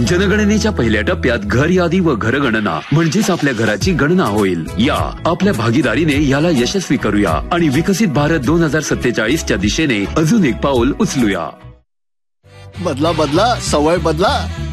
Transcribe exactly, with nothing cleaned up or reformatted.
जनगणनेच्या पहिल्या टप्प्यात घर यादी व घरगणना म्हणजेच आपल्या घराची गणना होईल. या आपल्या भागीदारीने याला यशस्वी करूया आणि विकसित भारत दोन हजार सत्तेचाळीस च्या दिशेने अजून एक पाऊल उचलूया. बदला बदला सवय बदला.